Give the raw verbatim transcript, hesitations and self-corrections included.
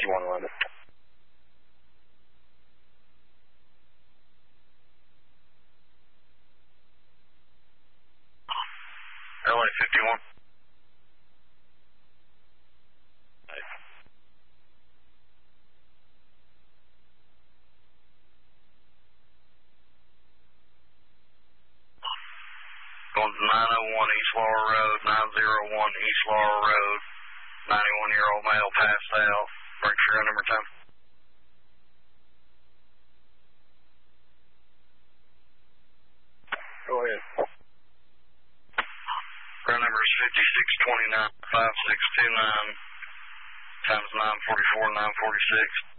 fifty-one London. L A fifty-one. Going to nine oh one East Laurel Road, nine oh one East Laurel Road, ninety-one-year-old male passed out. Break serial number ten. Go ahead. Road number is fifty-six twenty-nine, five six two nine, times nine forty-four, nine forty-six.